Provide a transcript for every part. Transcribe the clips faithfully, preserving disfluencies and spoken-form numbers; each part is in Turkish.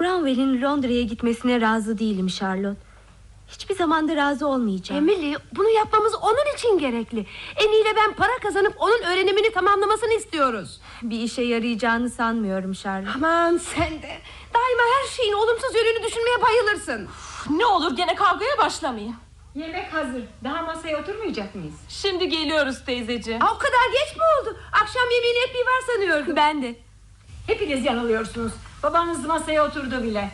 Branwell'in Londra'ya gitmesine razı değilim Charlotte. Hiçbir zaman da razı olmayacağım. Emily, bunu yapmamız onun için gerekli. En iyiyle ben para kazanıp onun öğrenimini tamamlamasını istiyoruz. Bir işe yarayacağını sanmıyorum Charlotte. Aman sen de daima her şeyin olumsuz yönünü düşünmeye bayılırsın. Uf, ne olur gene kavgaya başlamayın. Yemek hazır. Daha masaya oturmayacak mıyız? Şimdi geliyoruz teyzeciğim. Aa, o kadar geç mi oldu? Akşam yemeğini hep bir var sanıyordum. Ben de. Hepiniz yanılıyorsunuz. Babanız masaya oturdu bile.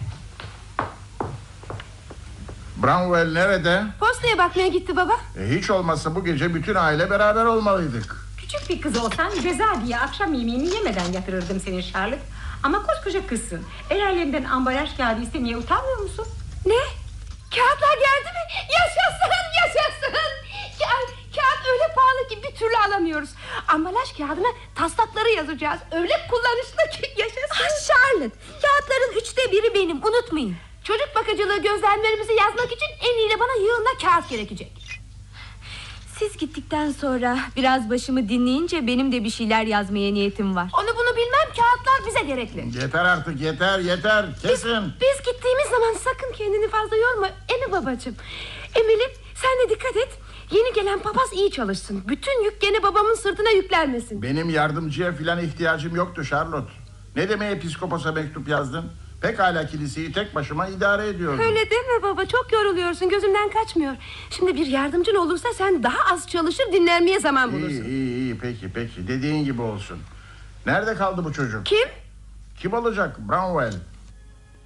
Branwell nerede? Postaya bakmaya gitti baba. E, hiç olmazsa bu gece bütün aile beraber olmalıydık. Küçük bir kız olsan ceza diye akşam yemeğini yemeden yatırırdım seni Charlotte. Ama koskoca kızsın. El alemden ambalaj kağıdı istemeye utanmıyor musun? Ne? Kağıtlar geldi mi? Yaşasın, yaşasın. Ka- kağıt öyle pahalı ki bir türlü alamıyoruz. Ambalaj kağıdına taslakları yazacağız. Öyle kullanışlı ki yaşasın. Ah, Charlotte, kağıtların üçte biri benim, unutmayın. Çocuk bakıcılığı gözlemlerimizi yazmak için en iyiyle bana yığınla kağıt gerekecek. Siz gittikten sonra biraz başımı dinleyince benim de bir şeyler yazmaya niyetim var. Onu bunu bilmem, kağıtlar bize gerekli. Yeter artık, yeter yeter, kesin. Biz, biz gittiğimiz zaman sakın kendini fazla yorma. Emi babacığım. Emily, sen de dikkat et. Yeni gelen papaz iyi çalışsın. Bütün yük gene babamın sırtına yüklenmesin. Benim yardımcıya filan ihtiyacım yoktu Charlotte. Ne demeye psikoposa mektup yazdın? Pekala kiliseyi tek başıma idare ediyordum. Öyle deme baba, çok yoruluyorsun, gözümden kaçmıyor. Şimdi bir yardımcın olursa sen daha az çalışır, dinlenmeye zaman bulursun. İyi iyi iyi, peki peki, dediğin gibi olsun. Nerede kaldı bu çocuk? Kim? Kim olacak? Branwell.